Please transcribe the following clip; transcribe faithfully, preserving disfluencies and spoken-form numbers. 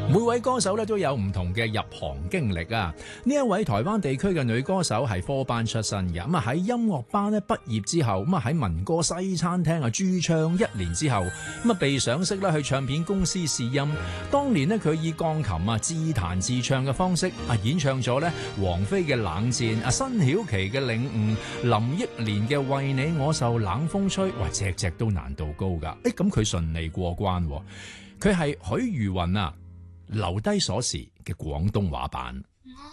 每位歌手咧都有唔同嘅入行經歷啊！呢一位台灣地區嘅女歌手係科班出身嘅，咁啊喺音樂班咧畢業之後，咁啊喺民歌西餐廳啊駐唱一年之後，咁啊被賞識咧去唱片公司試音。當年咧佢以鋼琴啊自彈自唱嘅方式啊演唱咗咧王菲嘅《冷戰》、啊辛曉琪嘅《領悟》、林憶蓮嘅《為你我受冷風吹》，哇隻隻都難度高㗎。誒咁佢順利過關，佢係許茹芸啊。留低鎖匙嘅廣東話版。